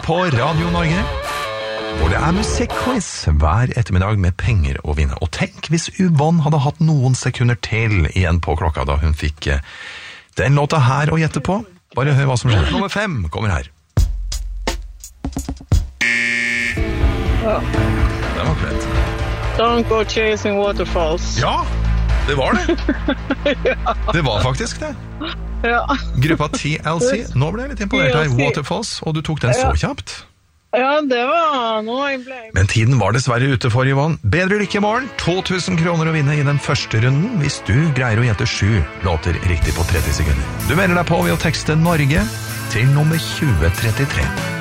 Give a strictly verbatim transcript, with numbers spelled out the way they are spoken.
på Radio Norge, hvor det er musikkquiz hver ettermiddag med penger å vinne. Og tenk hvis Yvonne hadde hatt noen sekunder til igjen på klokka da hun fikk den låta her å gjette på. Bare hør hva som skjer. Nummer fem kommer her. Ja. Det var klart. Don't go chasing waterfalls. Ja, det var det. Ja. Det var faktisk det. Ja. Gruppa T L C. Nå ble jeg litt imponert her. Waterfalls, og du tok den så kjapt. Ja, det var noe jeg ble. Men tiden var dessverre ute for Yvonne. Bedre lykke i morgen. to tusen kroner å vinne i den første runden hvis du greier å gjette sju låter riktig på tretti sekunder. Du melder deg på ved å tekste Norge til nummer tjue trettitre.